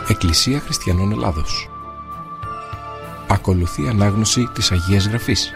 Εκκλησία Χριστιανών Ελλάδος. Ακολουθεί ανάγνωση της Αγίας Γραφής.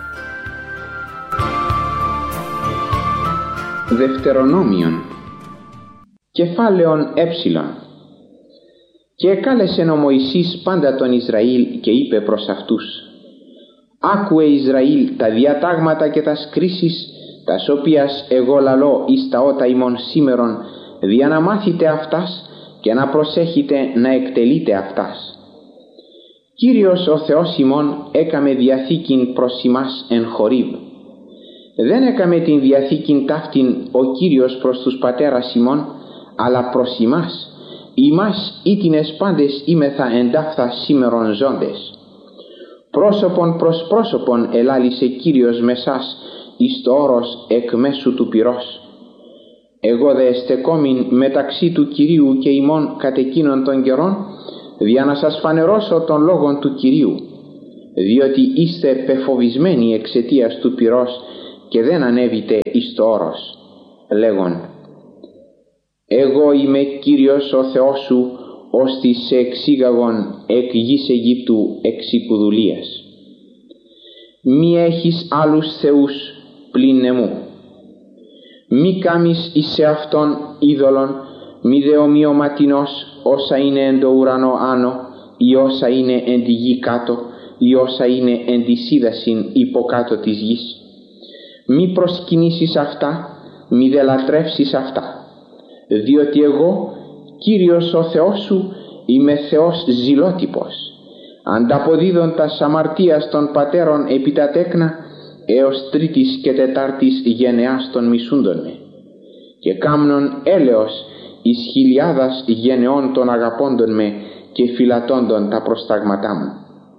Δευτερονόμιον. Κεφάλαιον έψιλον. Και εκάλεσεν ο Μωυσής πάντα τον Ισραήλ και είπε προς αυτούς: «Άκουε Ισραήλ τα διατάγματα και τας κρίσεις, τας οποίας εγώ λαλώ εις τα ότα ημών σήμερον, δια να μάθετε αυτάς και να προσέχετε να εκτελείτε αυτάς. Κύριος ο Θεός ημών έκαμε διαθήκην προς ημάς εν Χορίβ. Δεν έκαμε την διαθήκην ταύτην ο Κύριος προς τους πατέρας ημών, αλλά προς ημάς, ημάς ήτινες πάντες είμεθα εντάφθα σήμερον ζώντες. Πρόσωπον προς πρόσωπον ελάλησε Κύριος μεσάς εις το όρος εκ μέσου του πυρός. Εγώ δε στεκόμην μεταξύ του Κυρίου και ημών κατ' εκείνων των καιρών, δια να σας φανερώσω τον λόγον του Κυρίου, διότι είστε πεφοβισμένοι εξαιτίας του πυρός και δεν ανέβητε εις το όρος, λέγον: εγώ είμαι Κύριος ο Θεός σου, ώστι σε εξήγαγον εκ γης Αιγύπτου εξ οικουδουλίας. Μη έχεις άλλους θεούς πλην εμού. Μη κάμεις εις εαυτόν είδωλον, μη δε ομοιωματινός όσα είναι εν το ουρανό άνω, ή όσα είναι εν τη γη κάτω, ή όσα είναι εν τη σύδασιν υποκάτω της γης. Μη προσκυνήσεις αυτά, μη δε λατρεύσεις αυτά. Διότι εγώ, Κύριος ο Θεός σου, είμαι Θεός ζηλότυπος, ανταποδίδων τας αμαρτίας των πατέρων επί τα τέκνα, έως τρίτης και τετάρτης γενεάς των μισούντων με, και κάμνων έλεος εις χιλιάδας γενεών των αγαπώντων με και φυλατώντων τα προστάγματά μου.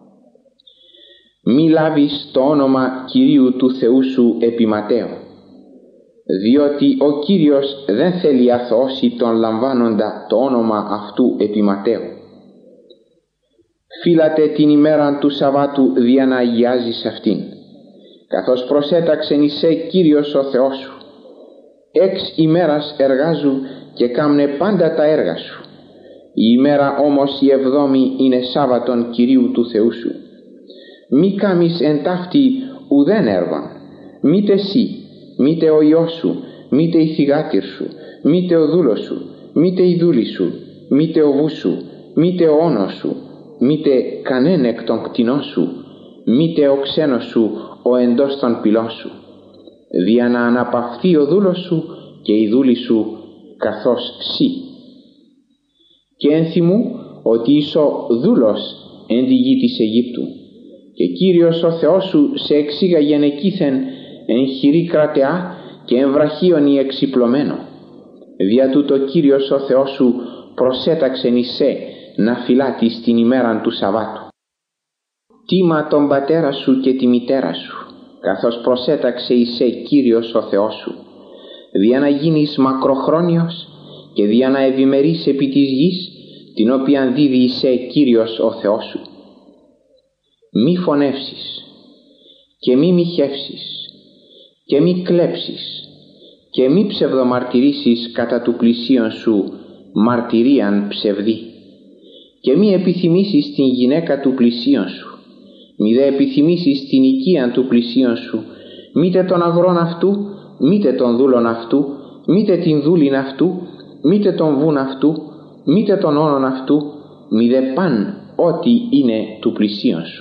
Μη λάβεις το όνομα Κυρίου του Θεού σου επιματέω, διότι ο Κύριος δεν θέλει αθωώσει τον λαμβάνοντα το όνομα αυτού επιματέω. Φύλατε την ημέραν του Σαββάτου δια να αγιάζεις αυτήν, καθώς προσέταξεν εισέ Κύριος ο Θεός σου. 6 ημέρας εργάζου και κάμνε πάντα τα έργα σου. Η ημέρα όμως η 7η είναι Σάββατον Κυρίου του Θεού σου. Μη κάμεις εν ταύτη ουδέν έργον, μήτε εσύ, μήτε ο ιός σου, μήτε η θυγάτηρ σου, μήτε ο δούλος σου, μήτε η δούλη σου, μήτε ο βούς σου, μήτε ο όνος σου, μήτε κανέν εκ των κτηνών σου, μήτε ο ξένος σου, ο εντός των πυλών σου, δια να αναπαυθεί ο δούλος σου και η δούλη σου καθώς σύ. Και ενθυμού ότι είσαι δούλος εν τη γη της Αιγύπτου, και Κύριος ο Θεός σου σε εξήγαγεν εκείθεν εν χειρή κρατεά και εν βραχίονι εξυπλωμένο. Δια τούτο Κύριος ο Θεός σου προσέταξεν εισέ να φυλάτεις την ημέραν του Σαββάτου. Τίμα τον πατέρα σου και τη μητέρα σου, καθώς προσέταξε εισέ Κύριος ο Θεός σου, δια να γίνεις μακροχρόνιος και δια να ευημερείς επί της γης, την οποία δίδει εισέ Κύριος ο Θεός σου. Μη φωνεύσεις και μη μοιχεύσεις και μη κλέψεις και μη ψευδομαρτυρήσεις κατά του πλησίον σου μαρτυρίαν ψευδή, και μη επιθυμήσεις την γυναίκα του πλησίον σου, μη δε επιθυμήσεις την οικίαν του πλησίον σου, μήτε τον αγρόν αυτού, μήτε τον δούλον αυτού, μήτε την δούλην αυτού, μήτε τον βούν αυτού, μήτε τον όνον αυτού, μη δε παν ό,τι είναι του πλησίον σου.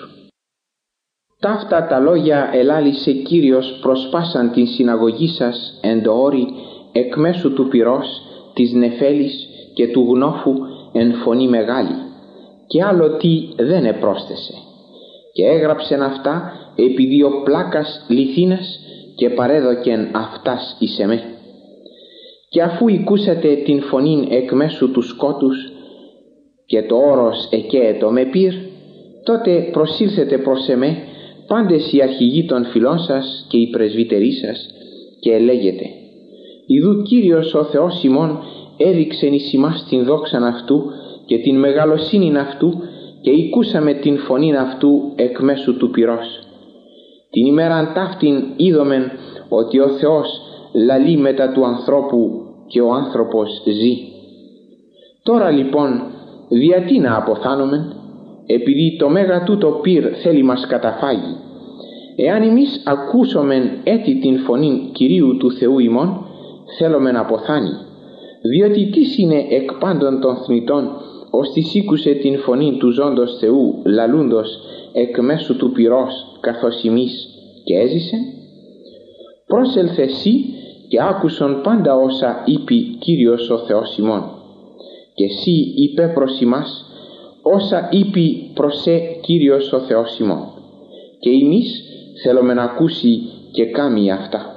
Ταύτα τα λόγια ελάλησε Κύριος προς πάσαν την συναγωγή σας εν το όρι εκ μέσου του πυρός, της νεφέλης και του γνώφου εν φωνή μεγάλη, και άλλο τι δεν επρόσθεσε. Και έγραψεν αυτά επί 2 πλάκας λιθίνας και παρέδοκεν αυτάς εις εμέ. Και αφού οικούσατε την φωνήν εκ μέσου του σκότους και το όρος εκαίετο με πυρ, τότε προσήλθετε προς εμέ πάντες οι αρχηγοί των φυλών σας και οι πρεσβύτεροί σας, και ελέγετε: ιδού Κύριος ο Θεός ημών έδειξεν εις ημάς την δόξαν αυτού και την μεγαλοσύνην αυτού, και οικούσαμε την φωνήν αυτού εκ μέσου του πυρός. Την ημέραν ταύτην είδομεν ότι ο Θεός λαλεί μετά του ανθρώπου και ο άνθρωπος ζει. Τώρα λοιπόν διατί να αποθάνομεν, επειδή το μέγα τούτο πυρ θέλει μας καταφάγει. Εάν εμείς ακούσομεν έτη την φωνή Κυρίου του Θεού ημών, θέλομεν αποθάνει, διότι τι είναι εκ πάντων των θνητών, ώστις ήκουσε την φωνή του ζώντος Θεού λαλούντος εκ μέσου του πυρός καθώς εμείς και έζησε. Πρόσελθε εσύ και άκουσον πάντα όσα είπε Κύριος ο Θεός ημών, και εσύ είπε προς ημάς όσα είπε προς Κύριος ο Θεός ημών, και εμείς θέλουμε να ακούσει και κάμει αυτά.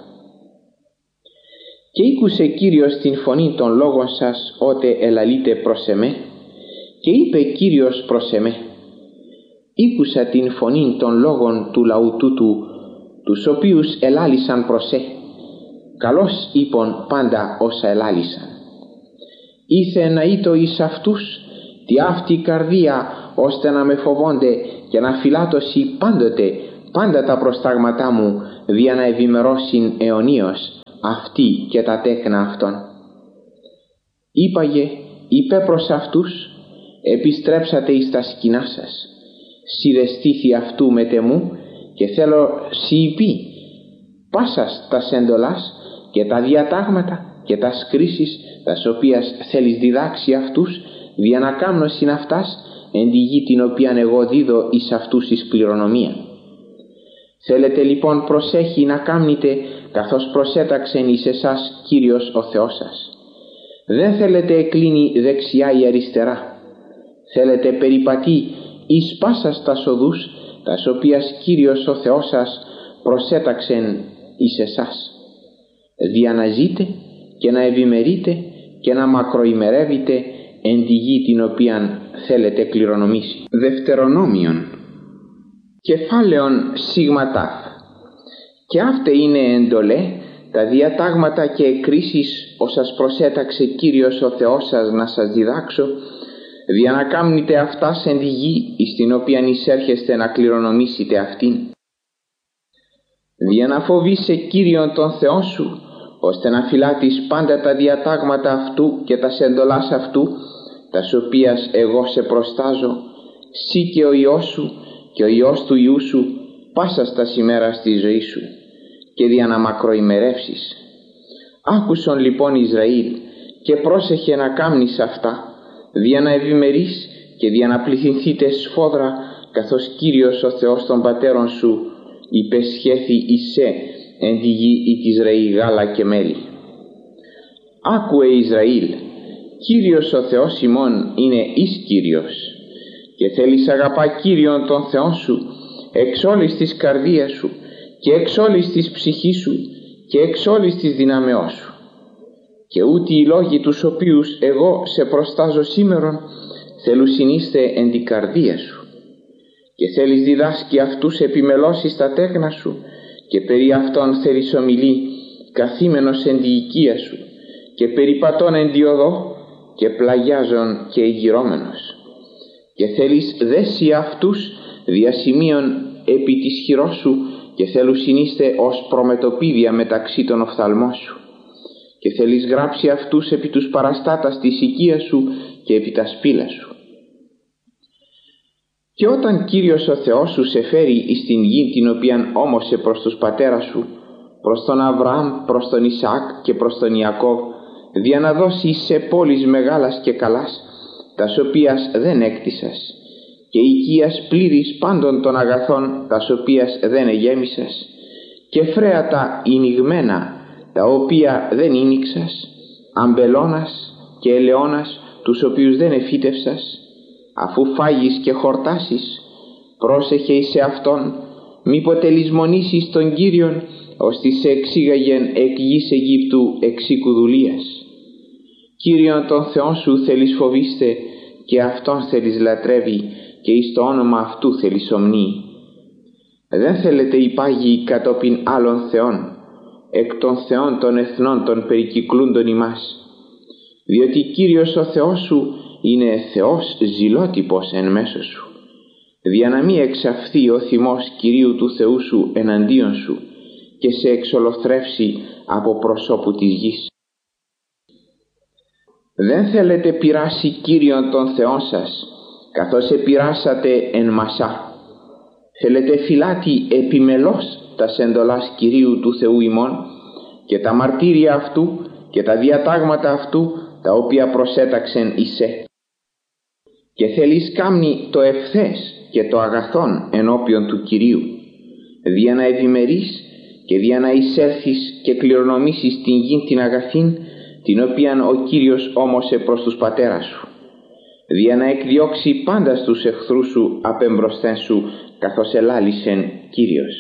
Και ήκουσε Κύριος την φωνή των λόγων σας ότε ελαλείτε προς εμέ, και είπε Κύριος προς εμέ, ήκουσα την φωνή των λόγων του λαού τούτου, τους οποίους ελάλησαν προς καλώς είπον πάντα όσα ελάλησαν. Ήθε να ήτο εις αυτούς τη αυτή καρδία, ώστε να με φοβόνται και να φυλάτωσι πάντοτε πάντα τα προστάγματά μου, δια να ευημερώσιν αιωνίως αυτοί και τα τέκνα αυτών. Είπαγε, είπε προς αυτούς, επιστρέψατε εις τα σκηνά σας, σιδεστήθη αυτού μετεμού, και θέλω σιηπεί πάσας τας εντολάς και τα διατάγματα και τας κρίσεις τας οποίας θέλεις διδάξει αυτούς, δια να κάμνωσιν αυτάς εν τη γη την οποίαν εγώ δίδω εις αυτούς εις κληρονομία. Θέλετε λοιπόν προσέχει να κάμνετε καθώς προσέταξεν εις εσάς Κύριος ο Θεός σας. Δεν θέλετε εκλίνει δεξιά ή αριστερά. Θέλετε περιπατεί εις πάσας τας οδούς τας οποίας Κύριος ο Θεός σας προσέταξεν εις εσάς, δια να ζείτε και να ευημερείτε και να μακροημερεύετε εν τη γη την οποίαν θέλετε κληρονομήσει. Δευτερονόμιον, κεφάλαιον σίγματάθ. Και αύτε είναι εντολέ, τα διατάγματα και εκκρίσεις όσας προσέταξε Κύριος ο Θεός σας να σας διδάξω, δια να κάμνετε αυτάς εν τη γη εις την οποίαν εισέρχεστε να κληρονομήσετε αυτήν. Δια να φοβείσαι Κύριον τον Θεό σου, ώστε να φυλάτεις πάντα τα διατάγματα αυτού και τα εντολάς αυτού, τας οποίας εγώ σε προστάζω, σύ και ο Υιός σου και ο Υιός του Υιού σου, πάσας τας ημέρας της ζωής σου, και δια να μακροημερεύσεις. Άκουσον λοιπόν Ισραήλ, και πρόσεχε να κάμνεις αυτά, δια να ευημερείς και δια να πληθυνθείτε σφόδρα, καθώς Κύριος ο Θεός των πατέρων σου υπεσχέθη εισέ εν τη γη η της ρεή γάλα και μέλι. Άκουε Ισραήλ, Κύριος ο Θεός ημών είναι εις Κύριος, και θέλεις αγαπά Κύριον τον Θεό σου εξ όλης της καρδίας σου και εξ όλης της ψυχής σου και εξ όλης της δυνάμεώς σου. Και ούτι οι λόγοι τους οποίους εγώ σε προστάζω σήμερον θέλουσιν είστε εν την καρδία σου, και θέλεις διδάσκει αυτούς επιμελώσεις τα τέκνα σου, και περί αυτών θέλεις ομιλεί καθήμενος εν τη οικία σου, και περιπατών εν τη οδό, και πλαγιάζων και εγυρώμενος, και θέλεις δέσει αυτούς διασημείων επί της χειρός σου, και θέλουσιν είστε ως προμετωπίδια μεταξύ των οφθαλμών σου, και θέλεις γράψει αυτούς επί τους παραστάτας της οικίας σου και επί τα σπήλα σου. Και όταν Κύριος ο Θεός σου σε φέρει εις την γη την οποίαν όμωσε προς τους πατέρας σου, προς τον Αβραάμ, προς τον Ισαάκ και προς τον Ιακώβ, δια να δώσει σε πόλεις μεγάλας και καλάς, τας οποίας δεν έκτισας, και οικίας πλήρης πάντων των αγαθών, τας οποίας δεν εγέμισας, και φρέατα ηνιγμένα, τα οποία δεν ίνιξας, αμπελώνας και ελαιώνας, τους οποίους δεν εφύτευσας, αφού φάγεις και χορτάσεις, πρόσεχε εις αυτόν, μήποτε λησμονήσεις τον Κύριον, ώστε σε εξήγαγεν εκ γης Αιγύπτου εξοίκου δουλείας. Κύριον τον Θεόν σου θέλεις φοβήστε, και αυτόν θέλεις λατρεύει, και εις το όνομα αυτού θέλεις ομνεί. Δεν θέλετε υπάγει κατόπιν άλλων θεών, εκ των θεών των εθνών των περικυκλούντων ημάς, διότι Κύριος ο Θεός σου είναι Θεός ζηλότυπος εν μέσω σου, δια να μη εξαφθεί ο θυμός Κυρίου του Θεού σου εναντίον σου και σε εξολοθρεύσει από προσώπου της γης. Δεν θέλετε πειράσει Κύριον τον Θεόν σας, καθώς επειράσατε εν Μασά. Θέλετε φυλάτη επιμελώς τας εντολάς Κυρίου του Θεού ημών και τα μαρτύρια αυτού και τα διατάγματα αυτού, τα οποία προσέταξεν εισέ. Και θέλεις κάμνη το ευθές και το αγαθόν ενώπιον του Κυρίου, δια να ευημερείς και δια να εισέλθεις και κληρονομήσεις την γη την αγαθήν, την οποίαν ο Κύριος όμωσε προς τους πατέρας σου, δια να εκδιώξει πάντα στους εχθρούς σου απεμπροσθέν σου, καθώς ελάλησεν Κύριος.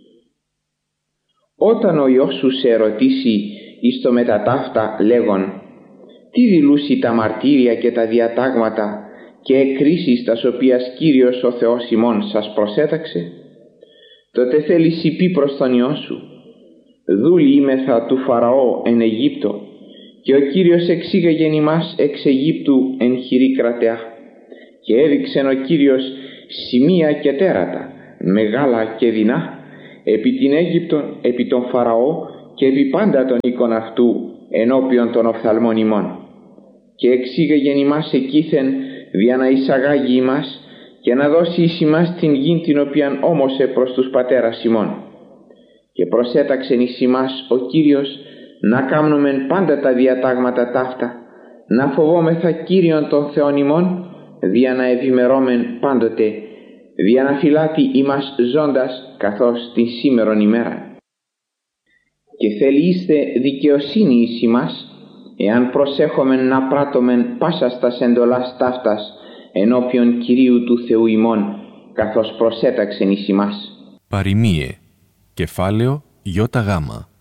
Όταν ο Υιός σου σε ερωτήσει εις το μετατάφτα λέγον, τι δηλούσι τα μαρτύρια και τα διατάγματα και εκκρίσεις τας οποίας Κύριος ο Θεός ημών σας προσέταξε, τότε θέλεις πει προς τον Υιό σου, δούλοι είμεθα του Φαραώ εν Αιγύπτο, και ο Κύριος εξήγαγεν ημάς εξ Αιγύπτου εν χειρή κρατεά, και έδειξεν ο Κύριος σημεία και τέρατα, μεγάλα και δεινά, επί την Αίγυπτον, επί τον Φαραώ και επί πάντα των οίκων αυτού ενώπιον των οφθαλμών ημών, και εξήγαγεν ημάς εκείθεν δια να εισαγάγει ημάς και να δώσει εις ημάς την γη την οποίαν όμωσε προς τους πατέρας ημών, και προσέταξεν εις ημάς ο Κύριος να κάμνομεν πάντα τα διατάγματα ταύτα, να φοβόμεθα Κύριον των Θεών ημών, δια να ευημερώμεν πάντοτε, δια να φυλάτη ημάς ζώντας καθώς την σήμερον ημέρα. Και θέλει είστε δικαιοσύνη εις ημάς, εάν προσέχομεν να πράττομεν πάσας τας εντολάς ταύτας ενώπιον Κυρίου του Θεού ημών, καθώς προσέταξεν εις ημάς. Παροιμίε, κεφάλαιο Ι Γ.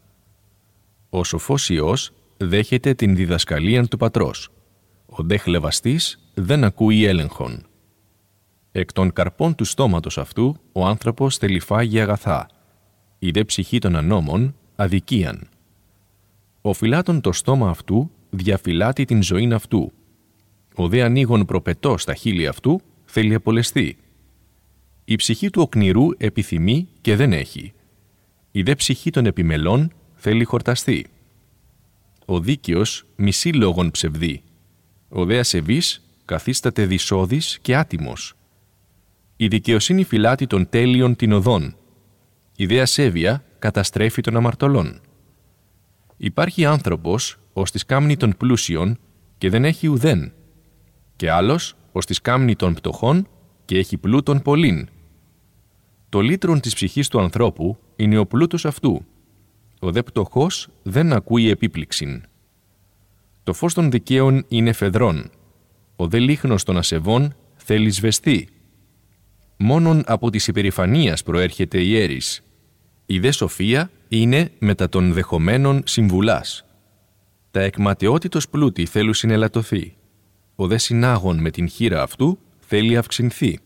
Ο σοφός Υιός δέχεται την διδασκαλίαν του πατρός. Ο δε χλευαστής δεν ακούει έλεγχον. Εκ των καρπών του στόματος αυτού ο άνθρωπος θέλει φάγει αγαθά, η δε ψυχή των ανώμων αδικίαν. Ο φυλάτων το στόμα αυτού διαφυλάτει την ζωήν αυτού. Ο δε ανοίγων προπετό στα χείλη αυτού θέλει απολεστεί. Η ψυχή του οκνηρού επιθυμεί και δεν έχει. Η δε ψυχή των επιμελών θέλει χορταστεί. Ο δίκαιος μισεί λόγων ψευδή. Ο δε ασεβής καθίσταται δυσώδης και άτιμος. Η δικαιοσύνη φυλάτει των τέλειων την οδόν. Η δε ασέβεια καταστρέφει των αμαρτωλών. Υπάρχει άνθρωπος ως της κάμνη των πλούσιων και δεν έχει ουδέν, και άλλος ως της κάμνη των πτωχών και έχει πλούτον πολλήν. Το λύτρον της ψυχής του ανθρώπου είναι ο πλούτος αυτού. Ο δε πτωχός δεν ακούει επίπληξην. Το φως των δικαίων είναι φεδρών. Ο δε λίχνος των ασεβών θέλει σβεστεί. Μόνον από της υπερηφανίας προέρχεται η έρης. Η δε σοφία είναι μετά των δεχομένων συμβουλάς. Τα εκματαιότητος πλούτη θέλουν συνελαττωθεί. Ο δε συνάγων με την χείρα αυτού θέλει αυξηνθεί.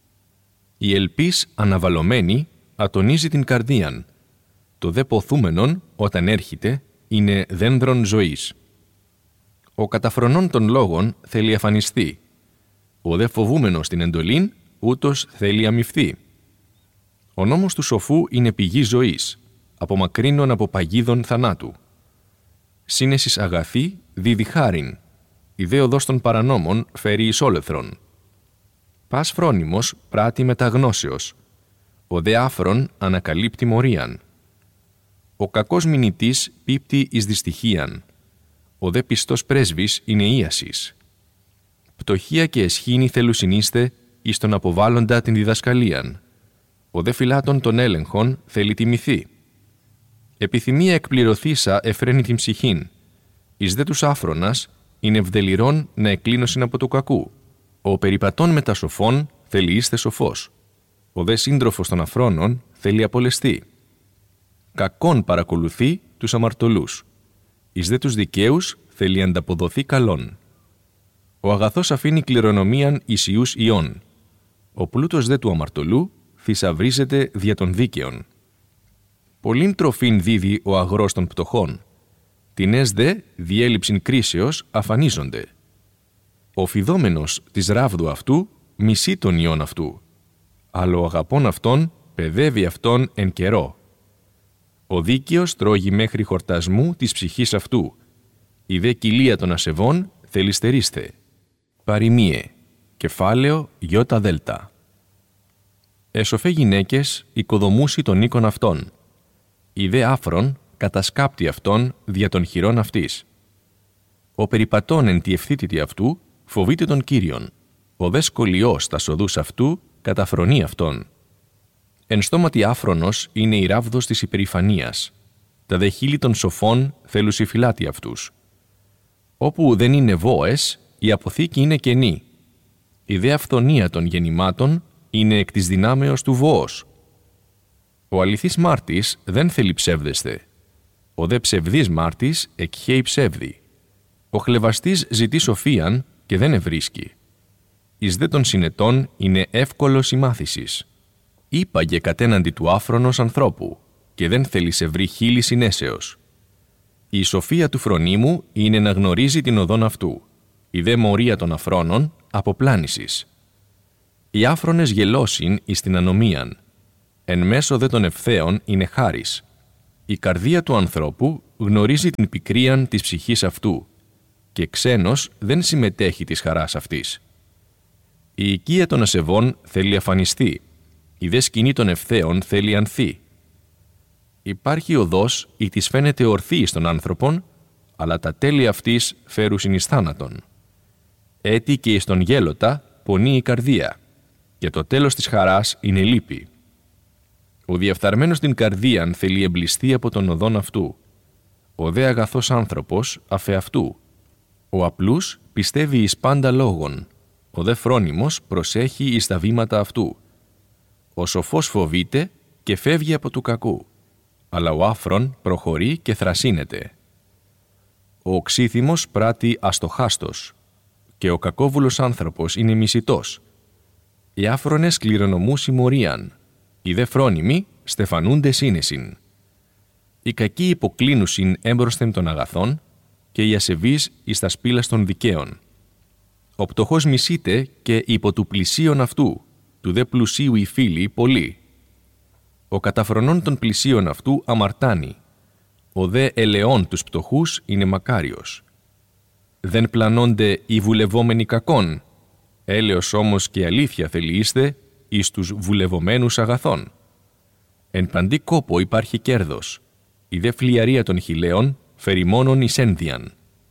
Η ελπίς αναβαλωμένη ατονίζει την καρδίαν. Το δε ποθούμενον όταν έρχεται είναι δένδρον ζωής. Ο καταφρονών των λόγων θέλει αφανιστεί. Ο δε φοβούμενος την εντολήν ούτως θέλει αμυφθεί. Ο νόμος του σοφού είναι πηγή ζωής, απομακρύνων από παγίδων θανάτου. Σύνεσης αγαθή δίδει χάριν, η δε οδός των παρανόμων φέρει εις όλεθρον. Πας φρόνιμος πράττει μεταγνώσεως, ο δε άφρον ανακαλύπτει μορίαν. Ο κακός μηνυτής πίπτει εις δυστυχίαν, ο δε πιστός πρέσβης είναι ίασης. Πτωχία και εσχήνη θελουσινίστε εις τον αποβάλλοντα την διδασκαλίαν. Ο δε φυλάτων των έλεγχων θέλει τιμηθεί. Επιθυμία εκπληρωθήσα εφραίνει την ψυχήν. Εις δε τους άφρονας είναι ευδελιρών να εκκλίνωσιν από το κακού. Ο περιπατών με τα σοφών θέλει είστε σοφός. Ο δε σύντροφος των αφρόνων θέλει απολεστεί. Κακόν παρακολουθεί τους αμαρτωλούς. Εις δε τους δικαίους θέλει ανταποδοθεί καλόν. Ο αγαθός αφήνει κληρονομίαν εις ιούς ιών. Ο πλούτος δε του αμαρτωλού θησαυρίζεται δια των δίκαιων. Πολλήν τροφήν δίδει ο αγρός των πτωχών. Τινές δε διέλειψην κρίσεως αφανίζονται. Ο φιδόμενος της ράβδου αυτού μισεί τον ιόν αυτού, αλλά ο αγαπών αυτόν παιδεύει αυτόν εν καιρό. Ο δίκαιος τρώγει μέχρι χορτασμού της ψυχής αυτού, η δε κοιλία των ασεβών θελιστερίστε. Παροιμίε, κεφάλαιο Ιώτα Δέλτα. Εσοφέ γυναίκες οικοδομούσι των οίκων αυτών. Η δε άφρον κατασκάπτει αυτόν δια των χειρών αυτής. Ο περιπατών εν τη ευθύτητη αυτού φοβείται τον Κύριον. Ο δε σκολιός τα σοδούς αυτού καταφρονεί αυτόν. Εν στόματι άφρονος είναι η ράβδος της υπερηφανίας. Τα δε χείλη των σοφών θέλουσι φυλάτη αυτούς. Όπου δεν είναι βόες, η αποθήκη είναι κενή. Η δε αυθονία των γεννημάτων είναι εκ της δυνάμεως του βοός. Ο αληθής μάρτης δεν θέλει ψεύδεστε. Ο δε ψευδής μάρτης εκχέει ψεύδι. Ο χλευαστής ζητεί σοφίαν και δεν ευρίσκει. Εις δε των συνετών είναι εύκολος η μάθησης. Είπαγε κατέναντι του άφρονος ανθρώπου και δεν θέλει σε βρει χείλη συνέσεως. Η σοφία του φρονίμου είναι να γνωρίζει την οδόν αυτού. Η δε μορία των αφρόνων αποπλάνησης. Οι άφρονες γελώσιν εις την ανομίαν. Εν μέσω δε των ευθέων είναι χάρις. Η καρδία του ανθρώπου γνωρίζει την πικρίαν της ψυχής αυτού και ξένος δεν συμμετέχει της χαράς αυτής. Η οικία των ασεβών θέλει αφανιστεί. Η δε σκηνή των ευθέων θέλει ανθεί. Υπάρχει οδός ή της φαίνεται ορθή στον άνθρωπον, αλλά τα τέλη αυτής φέρουσιν εις θάνατον. Έτσι και εις τον γέλοτα πονεί η καρδία, και το τέλος της χαράς είναι λύπη. Ο διαφθαρμένος την καρδίαν θέλει εμπλιστεί από τον οδόν αυτού. Ο δε αγαθός άνθρωπος αφεαυτού. Ο απλούς πιστεύει εις πάντα λόγων. Ο δε φρόνιμος προσέχει εις τα βήματα αυτού. Ο σοφός φοβείται και φεύγει από του κακού, αλλά ο άφρον προχωρεί και θρασύνεται. Ο οξύθυμος πράττει αστοχάστος και ο κακόβουλος άνθρωπος είναι μισητός. Οι άφρονες κληρονομούν συμμορίαν, οι δε φρόνιμοι στεφανούνται σύνεσιν. Οι κακοί υποκλίνουσιν έμπροσθεν των αγαθών και οι ασεβείς εις τα σπήλας των δικαίων. Ο πτωχός μισείται και υπό του πλησίον αυτού, του δε πλουσίου οι φίλοι πολλοί. Ο καταφρονών των πλησίων αυτού αμαρτάνει. Ο δε ελεών τους πτωχούς είναι μακάριος. Δεν πλανώνται οι βουλευόμενοι κακών. Έλεος όμως και αλήθεια θελείστε εις τους βουλευομένους αγαθών. Εν παντή κόπο υπάρχει κέρδος. Η δε φλιαρία των χιλαίων φέρει μόνον εις ένδιαν.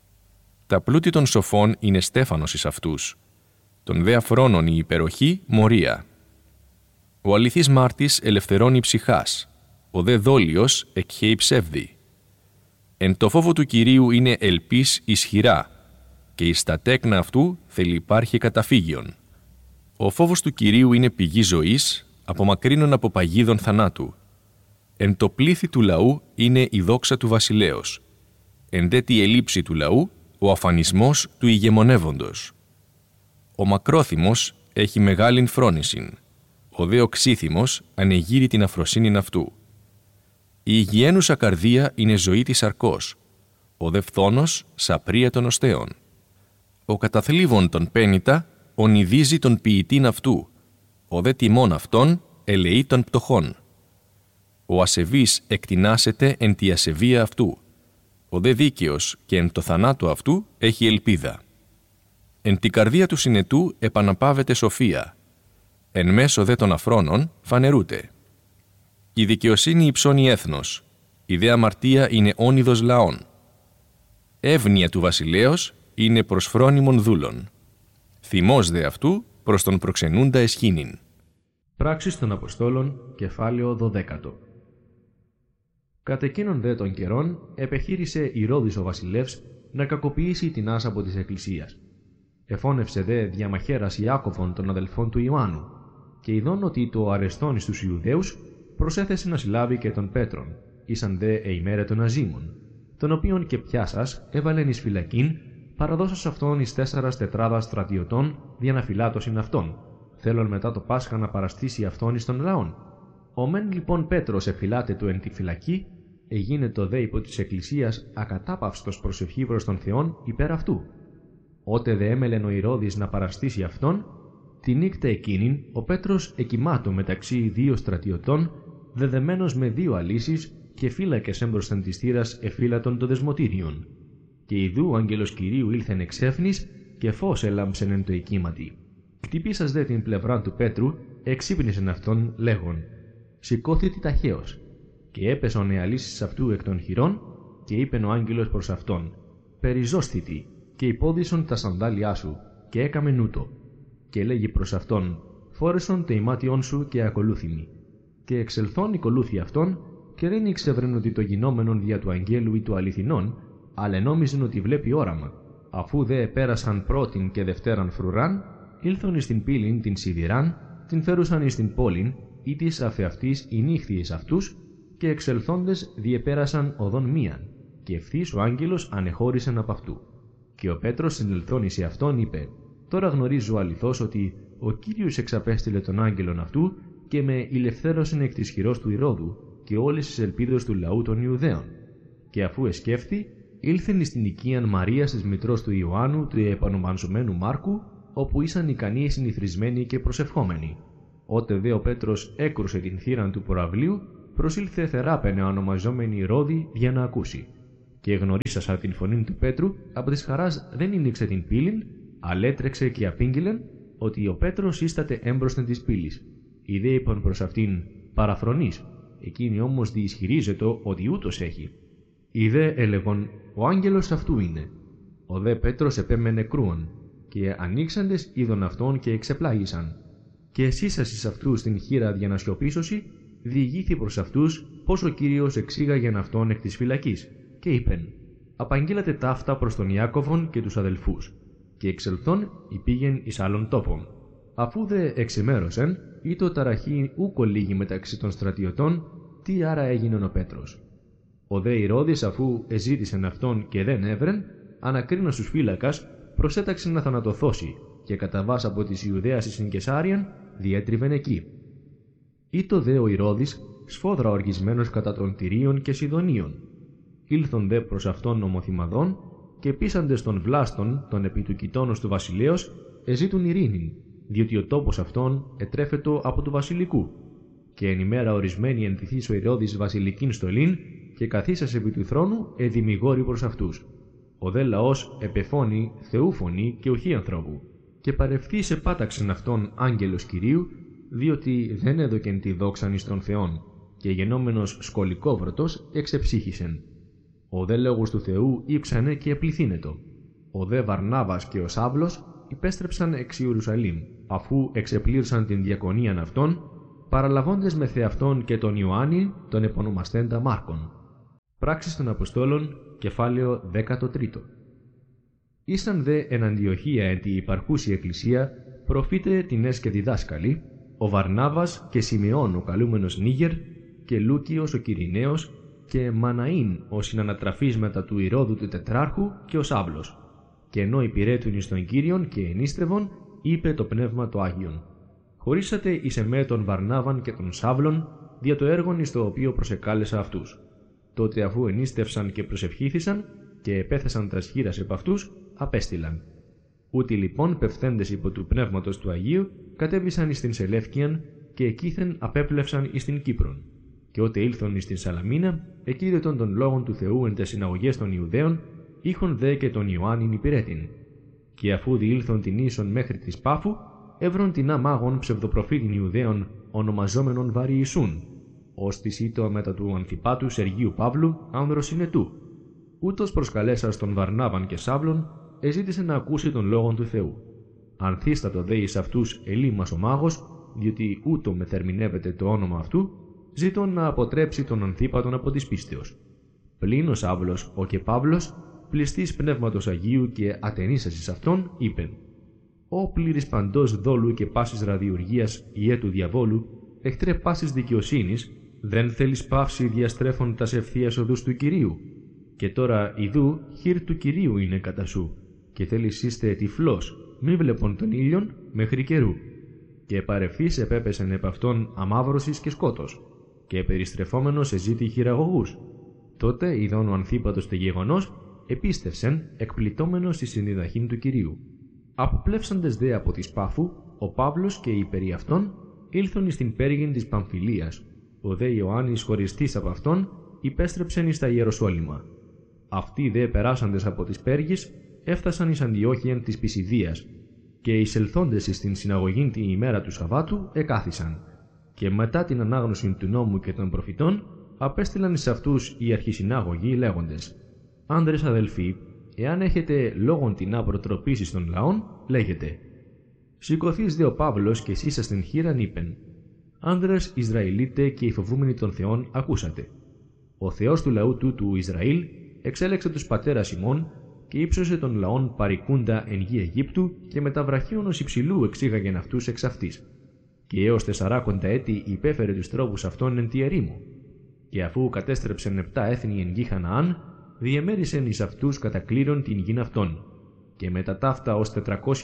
Τα πλούτη των σοφών είναι στέφανος εις αυτούς. Των δε αφρόνων η υπεροχή μορία. Ο αληθής μάρτης ελευθερώνει ψυχάς. Ο δε δόλιος εκχέει ψεύδι. Εν το φόβο του Κυρίου είναι ελπίς ισχυρά και εις τα τέκνα αυτού θέλει υπάρχει καταφύγιον. Ο φόβος του Κυρίου είναι πηγή ζωής, απομακρύνων από παγίδων θανάτου. Εν το πλήθη του λαού είναι η δόξα του βασιλέως. Εν δε τη ελήψη του λαού ο αφανισμός του ηγεμονεύοντος. Ο μακρόθυμος έχει μεγάλην φρόνησιν. Ο δε οξύθυμος ανεγείρει την αφροσύνην αυτού. Η υγιένουσα καρδία είναι ζωή της αρκός. Ο δε φθόνος σαπρία των οστέων. Ο καταθλίβων των πένητα ονειδίζει τον ποιητήν αυτού. Ο δε τιμών αυτών ελεεί των πτωχών. Ο ασεβής εκτινάσεται εν τη ασεβία αυτού. Ο δε δίκαιος και εν το θανάτου αυτού έχει ελπίδα. Εν τη καρδία του συνετού επαναπάβεται σοφία. Εν μέσω δε των αφρόνων φανερούται. Η δικαιοσύνη υψώνει έθνος. Η δε αμαρτία είναι όνειδος λαών. Εύνοια του βασιλέως είναι προς φρόνιμων δούλων. Θυμός δε αυτού προς τον προξενούντα εσχήνην. Πράξεις των Αποστόλων, κεφάλαιο 12. Κατ' εκείνον δε των καιρών επεχείρησε Ηρώδης ο βασιλεύς να κακοποιήσει την άσα από της Εκκλησίας. Εφώνευσε δε διαμαχαίρας Ιάκωβον των αδελφών του Ιωάννου, και ειδών ότι το αρεστόν εις τους Ιουδαίους προσέθεσε να συλλάβει και τον Πέτρον, ήσαν δε εημέρε των Αζήμων, τον οποίον και πιάσας έβαλεν εις φυλακήν, παραδώσας αυτόν εις 4 τετράδας στρατιωτών δια να φυλάτωσιν αυτόν, θέλον μετά το Πάσχα να παραστήσει αυτόν εις των λαών. Ο μεν λοιπόν Πέτρος εφυλάται του εν τη φυλακή, εγίνε το δε υπό της Εκκλησίας ακατάπαυστος προσευχήβρος των Θεών υπέρ αυτού. Ότε δε έμελεν ο Ηρώδης να παραστήσει αυτόν, τη νύχτα εκείνην ο Πέτρος εκοιμάτω μεταξύ 2 στρατιωτών, δεδεμένος με 2 αλύσεις και φύλακες έμπροσθεν της θύρας εφύλατον το δεσμοτήριον. Και Και ιδού ο άγγελος Κυρίου ήλθεν εξέφνης, και φως έλαμψεν εν το οικίματι. Χτυπήσας δε την πλευρά του Πέτρου, εξύπνησεν αυτόν λέγον: «Σηκώθητη ταχαίως». Και έπεσε ο νεαλής αυτού εκ των χειρών, και είπεν ο άγγελος προς αυτόν: «Περιζώσθητη, και υπόδισον τα σανδάλια σου, και έκαμεν ούτω». Και λέγει προς αυτόν: «Φόρεσον το ημάτιον σου και ακολούθημι». Και εξελθών οικολούθη αυτόν, και δεν ήξευρεν ότι το γινόμενον δια του αγγέλου ή του αληθινών, αλλά νόμιζεν ότι βλέπει όραμα. Αφού δε πέρασαν πρώτην και δευτέραν φρουράν, ήλθον εις την πύλην την σιδηράν, την φέρουσαν εις την πόλην, ή της αφεαυτής οι νύχθιες αυτούς, και εξελθόντες διεπέρασαν οδόν μίαν, και ευθύς ο άγγελος ανεχώρησεν απ' αυτού. Και ο Πέτρος συνελθόν εις αυτόν είπε: «Τώρα γνωρίζω αληθώς ότι ο Κύριος εξαπέστειλε τον άγγελον αυτού και με ηλευθέρωσεν εκ της χειρός του Ηρώδου και όλες τις ελπίδες του λαού των Ιουδαίων». Και αφού εσκέφθη, ήλθεν εις την οικίαν Μαρίας της μητρός του Ιωάννου του επανομαζομένου Μάρκου, όπου ήσαν ικανοί συνηθρισμένοι και προσευχόμενοι. Ότε δε ο Πέτρος έκρουσε την θύραν του προαυλίου, προσήλθε θεράπαινε ονομαζόμενη Ηρώδη για να ακούσει. Και γνωρίσασα την φωνήν του Πέτρου, από της χαράς δεν ήνιξε την πύλην, αλλά έτρεξε και απήγγειλεν ότι ο Πέτρος ίσταται έμπροσθεν της πύλης. Ιδέ είπαν προς αυτήν: «Παραφρονείς». Εκείνη όμως διισχυρίζεται ότι ούτως έχει. Ιδέ έλεγον: «Ο άγγελος αυτού είναι». Ο δε Πέτρος επέμενε κρούον, και ανοίξαντες είδον αυτόν και εξεπλάγησαν. Και εσύσας εις αυτούς την χείρα για να σιωπήσωσι, διηγήθη προς αυτούς πως ο Κύριος εξήγαγεν αυτόν εκ της φυλακής, και είπεν: «Απαγγείλατε ταύτα προς τον Ιάκωβον και τους αδελφούς». Και εξελθών υπήγεν εις άλλων τόπων. Αφού δε εξημέρωσεν, ήτο ταραχή ούκο λίγη μεταξύ των στρατιωτών, τι άρα έγινεν ο Πέτρος. Ο δε Ηρώδης, αφού εζήτησεν αυτόν και δεν έβρεν, ανακρίνας τους φύλακας, προσέταξε να θανατωθώσει, και καταβάς από της Ιουδαίας εις την Κεσάριαν, διέτριβεν εκεί. Ήτο δε ο Ηρώδης σφόδρα οργισμένος κατά των Τυρίων και Σιδωνίων. Ήλθον δε προς αυτόν ομοθυμαδών, και πείσαντες των βλάστων των επί του κοιτώνος του βασιλέως, εζήτουν ειρήνην, διότι ο τόπος αυτόν ετρέφετο από του βασιλικού. Και εν ημέρα ορισμένη ενθυθείς ο Ηρώδης βασιλικήν στολήν, και καθίσας επί του θρόνου εδημιγόρη προς αυτούς. Ο δε λαός επεφώνει Θεού φωνή και οχή ανθρώπου, και παρευθύς επάταξεν αυτόν άγγελος Κυρίου, διότι δεν έδωκεν τη δόξαν εις των Θεών, και γενόμενος σκολικόβρωτος εξεψύχησεν. Ο δε λόγος του Θεού ύψανε και επληθύνετο. Ο δε Βαρνάβας και ο Σάβλος υπέστρεψαν εξ Ιερουσαλήμ, αφού εξεπλήρωσαν την διακονίαν αυτών, παραλαβώντες με θεαυτόν και τον Ιωάννη, τον επωνομαστέντα Μάρκον. Πράξεις των Αποστόλων, κεφάλαιο 13. Ήσαν δε εν Αντιοχία εν τη υπαρχούση εκκλησία, προφήτε τινές και διδάσκαλοι, ο Βαρνάβας και Σιμεών ο καλούμενος Νίγερ, και Λούκιος ο Κυριναίος, και Μαναΐν ο συνανατραφής μετά του Ηρώδου του Τετράρχου, και ο Σάβλος. Και ενώ υπηρέτουν εις τον Κύριον και ενίστευον, είπε το Πνεύμα το Άγιον: «Χωρίσατε εις εμέ τον Βαρνάβαν και τον Σάβλον, δια το έργον εις το οποίο προσεκάλεσα αυτούς». Τότε αφού ενίστευσαν και προσευχήθησαν, και επέθεσαν τας χείρας επ' αυτούς, απέστειλαν. Ούτι λοιπόν πεφθέντες υπό του Πνεύματος του Αγίου, κατέβησαν εις την Σελεύκιαν, και εκείθεν απέπλευσαν εις την Κύπρον. Και ότε ήλθον εις την Σαλαμίνα, εκείδετον των λόγων του Θεού εν τες συναγωγές των Ιουδαίων, είχον δε και τον Ιωάννην υπηρέτην. Και αφού διήλθον την ίσον μέχρι της Πάφου, έβρον την αμάγων ψευδοπροφήτην Ιουδαίων, ονομαζόμενον Βαριησούν, ως της ήτο μετά του Ανθιπάτου Σεργίου Παύλου, άνδρος συνετού. Ούτως προσκαλέσας τον Βαρνάβαν και Σάβλον, εζήτησε να ακούσει τον λόγον του Θεού. Ανθίστατο δε εις αυτούς Ελίμας ο μάγος, διότι ούτω μεθερμινεύεται το όνομα αυτού, ζήτων να αποτρέψει τον Ανθίπατον από της πίστεως. Πλην ο Σάβλος, ο και Παύλος, πληστής Πνεύματος Αγίου και ατενίσας εις αυτόν, είπεν: «Ω πλήρης παντός δόλου και πάσης ραδιουργίας ιέ του διαβόλου, εχθρέ πάσης δικαιοσύνης, δεν θέλεις παύση διαστρέφων τας ευθείας οδούς του Κυρίου. Και τώρα ιδού χείρ του Κυρίου είναι κατά σου, και θέλεις είστε τυφλός, μη βλέπον τον ήλιον μέχρι καιρού». Και παρευθύς επέπεσεν επ' αυτόν αμαύρωσης και σκότος, και περιστρεφόμενος εζήτη χειραγωγούς. Τότε ειδών ο Ανθίπατος τε γεγονός, επίστευσεν εκπληττόμενος στη συνδιδαχήν του Κυρίου. Αποπλεύσαντες δε από της Πάφου, ο Παύλος και οι περί αυτών ήλθον εις την πέργην της Παμφιλίας. Ο δε Ιωάννης χωριστής από αυτόν υπέστρεψεν εις τα Ιεροσόλυμα. Αυτοί δε περάσαντες από τις Πέργης έφτασαν εις Αντιόχειαν της Πισιδίας και εισελθόντες εις την συναγωγήν την ημέρα του Σαββάτου εκάθισαν. Και μετά την ανάγνωση του νόμου και των προφητών απέστειλαν εις αυτούς οι αρχισυνάγωγοι λέγοντες: «Άνδρες αδελφοί, εάν έχετε λόγον την προτροπήσεις των λαών, λέγετε». Σηκωθείς δε ο Παύλος και εσείς στην χείραν είπεν: «Άνδρες Ισραηλίτε και οι φοβούμενοι των Θεών, ακούσατε. Ο Θεός του λαού του Ισραήλ εξέλεξε τους πατέρας ημών και ύψωσε των λαών παρικούντα εν γη Αιγύπτου και μετά βραχίωνος υψηλού εξήγαγεν αυτούς εξ αυτής. Και έως 40 έτη υπέφερε τους τρόπους αυτών εν τη ερήμου. Και αφού κατέστρεψεν 7 έθνη εν γη Χαναάν, διεμέρισεν εις αυτούς κατά κλήρων την γην αυτών. Και μετά ταύτα ως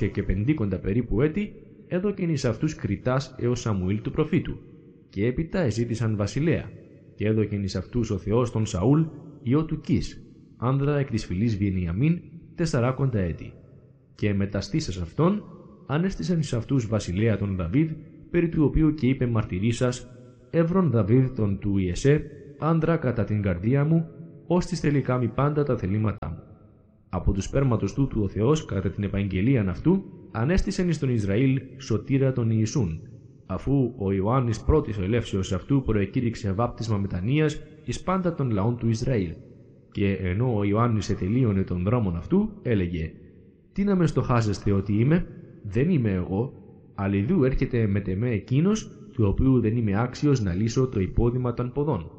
450 περίπου έτη έδωκεν εις αυτούς κριτάς έως Σαμουήλ του προφήτου. Και έπειτα εζήτησαν βασιλέα, και έδωκεν εις αυτούς ο Θεός τον Σαούλ, ιό του Κις, άνδρα εκ της φυλής Βιενιαμίν, 40 έτη. Και μεταστήσας αυτών, ανέστησαν εις αυτούς βασιλέα τον Δαβίδ, περί του οποίου και είπε μαρτυρήσας: «Εύρον Δαβίδ τον του Ιεσέ, άνδρα κατά την καρδία μου, ώστις θέλει κάμει πάντα τα θελήματά μου». Από του σπέρματος τούτου ο Θεός, κατά την επαγγελίαν αυτού, ανέστησεν εις τον Ισραήλ σωτήρα τον Ιησούν, αφού ο Ιωάννης πρώτης ο ελεύσεως αυτού προεκήρυξε βάπτισμα μετανοίας εις πάντα των λαών του Ισραήλ. Και ενώ ο Ιωάννης ετελείωνε των δρόμων αυτού, έλεγε: «Τι να με στοχάζεστε ότι είμαι, δεν είμαι εγώ, αλληδού έρχεται μετεμέ εκείνος, του οποίου δεν είμαι άξιος να λύσω το υπόδημα των ποδών».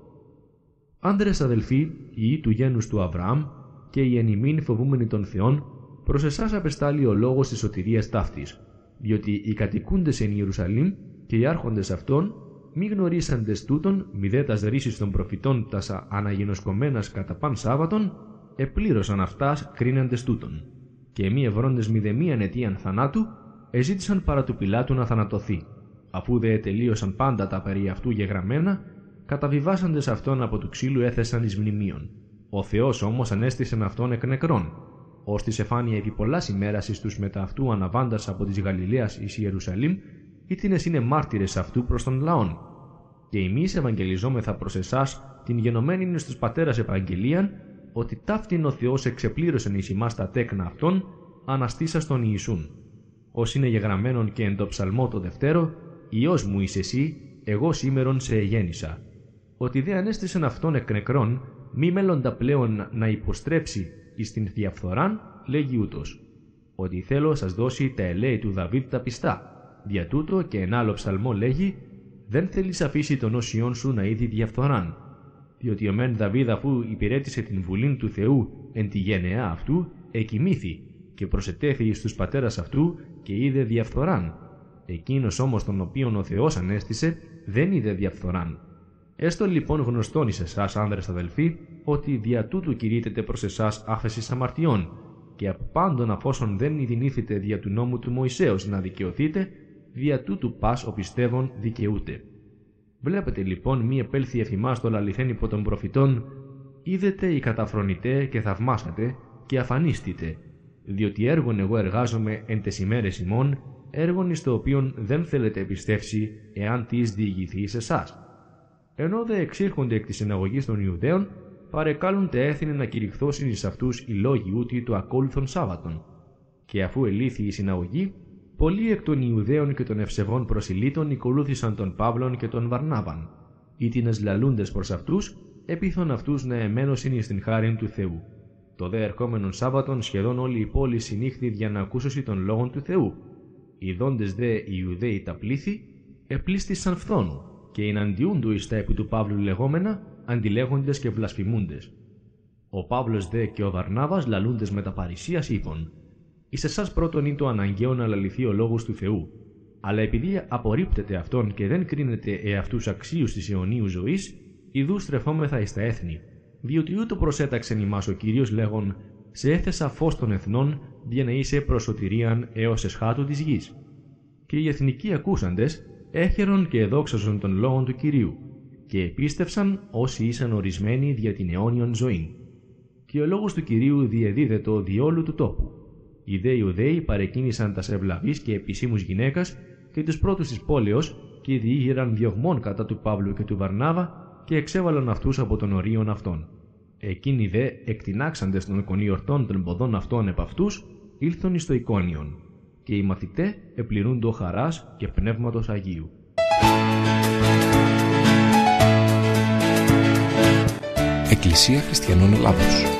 Άνδρες αδελφοί, οι του γένους του Αβραάμ και οι εν ημίν φοβούμενοι των Θεών, προς εσάς απεστάλλει ο λόγος της σωτηρίας ταύτης, διότι οι κατοικούντες εν Ιερουσαλήμ και οι άρχοντες αυτών, μη γνωρίσαντες τούτον, μη δε τας ρίσεις των προφητών τας αναγινοσκομένας κατά παν Σάββατον, επλήρωσαν αυτάς κρίναντες τούτον. Και μη ευρώντες μη δε μίαν αιτίαν θανάτου, εζήτησαν παρά του Πιλάτου να θανατωθεί. Αφού δε τελείωσαν πάντα τα περί αυτού γεγραμμένα, καταβιβάσαντες αυτόν από του ξύλου έθεσαν εις μνημείων. Ο Θεός όμως ανέστησεν αυτόν εκ νεκρών, ώστις εφάνει επί πολλάς ημέρας εις τους μετά αυτού αναβάντας από της Γαλιλαίας εις Ιερουσαλήμ, ήτινες είναι μάρτυρες αυτού προς τον λαόν. Και εμείς ευαγγελιζόμεθα προς εσάς την γενομένην εις τους πατέρας επαγγελίαν, ότι ταύτην ο Θεός εξεπλήρωσεν εις ημάς τα τέκνα αυτών, αναστήσας τον Ιησούν. Ως είναι γεγραμμένον και εν το ψαλμό το δευτέρο, Υιός μου είσαι εσύ, εγώ σήμερον σε εγέννησα. Ότι δε ανέστησεν αυτόν εκ νεκρών, μη μέλλοντα πλέον να υποστρέψει εις την διαφθοράν, λέγει ούτως: «Ότι θέλω σας δώσει τα ελέη του Δαβίδ τα πιστά». Δια τούτο και εν άλλο ψαλμό λέγει: «Δεν θέλεις αφήσει τον όσιον σου να είδει διαφθοράν». Διότι ο μεν Δαβίδ, αφού υπηρέτησε την βουλήν του Θεού εν τη γενεά αυτού, εκοιμήθη και προσετέθη εις τους πατέρας αυτού και είδε διαφθοράν. Εκείνος όμως τον οποίον ο Θεός ανέστησε δεν είδε διαφθοράν. Έστω λοιπόν γνωστόν εις εσάς, άνδρες αδελφοί, ότι δια τούτου κηρύττεται προς εσάς άφεσης αμαρτιών, και από πάντων αφόσον δεν ειδηνήθητε δια του νόμου του Μωυσέως να δικαιωθείτε, δια τούτου πας ο πιστεύων δικαιούται. Βλέπετε λοιπόν μη επέλθει εφημάς το λαληθέν υπό των προφητών, είδετε ή καταφρονητέ και θαυμάσατε και αφανίστητε, διότι έργον εγώ εργάζομαι εν τες ημέρες ημών, έργον εις το οποίον δεν θέλετε πιστεύσει εάν τις διηγηθεί σε εσάς. Ενώ δε εξήρχονται εκ της συναγωγής των Ιουδαίων, παρεκάλουν τε έθνη να κηρυχθώσουν εις αυτούς οι λόγοι ούτι το ακόλουθον Σάββατον. Και αφού ελήθη η συναγωγή, πολλοί εκ των Ιουδαίων και των ευσεβών προσιλήτων ακολούθησαν τον Παύλον και τον Βαρνάβαν. Ήτινες λαλούντες προς αυτούς, έπειθον αυτούς να εμένωσιν εις την χάριν του Θεού. Το δε ερχόμενον Σάββατον σχεδόν όλη η πόλη συνήχθη για να ακούσωση των λόγων του Θεού. Ιδώντες δε οι Ιουδαίοι τα πλήθη, επλήστησαν φθόνου, και εναντιούντου εις τα επί του Παύλου λεγόμενα, αντιλέγοντες και βλασφημούντες. Ο Παύλος δε και ο Βαρνάβας λαλούντες με τα παρησίας είπων: «Εις εσάς πρώτον είναι το αναγκαίο να λαληθεί ο λόγος του Θεού, αλλά επειδή απορρίπτεται αυτόν και δεν κρίνεται εαυτούς αξίους της αιωνίου ζωής, ιδού στρεφόμεθα εις τα έθνη, διότι ούτω προσέταξεν ημάς ο Κύριος λέγον: σε έθεσα φως των εθνών, για να είσαι προς σωτηρίαν έως εσχάτου της γης». Και οι εθνικοί ακούσαντες έχερον και εδόξαζον των λόγων του Κυρίου, και επίστευσαν όσοι ήσαν ορισμένοι δια την αιώνιον ζωήν. Και ο λόγος του Κυρίου διεδίδετο διόλου του τόπου. Οι δε Ιουδαίοι παρεκκίνησαν τας ευλαβείς και επισήμους γυναίκας και τους πρώτους της πόλεως, και διήγηραν διωγμών κατά του Παύλου και του Βαρνάβα, και εξέβαλαν αυτούς από των ορίων αυτών. Εκείνοι δε, εκτινάξαντες των εικονιορτών των ποδών αυτών επ' αυτούς, ήλθον εις το εικόνιον, και οι μαθητέ επληρούντο χαράς και πνεύματος Αγίου. Εκκλησία Χριστιανών Ελλάδος.